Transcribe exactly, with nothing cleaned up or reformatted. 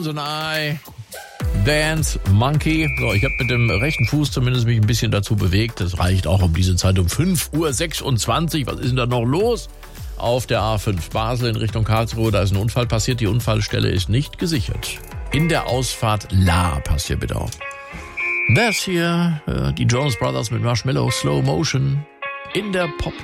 So ein Eye. Dance Monkey. So, ich habe mit dem rechten Fuß zumindest mich ein bisschen dazu bewegt. Das reicht auch um diese Zeit um fünf Uhr sechsundzwanzig. Was ist denn da noch los? Auf der A fünf Basel in Richtung Karlsruhe, da ist ein Unfall passiert. Die Unfallstelle ist nicht gesichert. In der Ausfahrt La, passt hier bitte auf. Das hier, äh, die Jonas Brothers mit Marshmallow, Slow Motion in der Pop